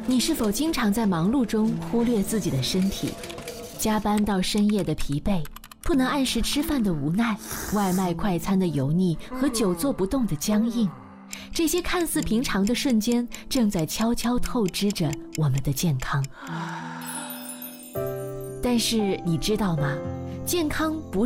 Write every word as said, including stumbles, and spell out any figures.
你是否经常在忙碌中忽略自己的身体？加班到深夜的疲惫，不能按时吃饭的无奈，外卖快餐的油腻和久坐不动的僵硬，这些看似平常的瞬间，正在悄悄透支着我们的健康。但是你知道吗？健康不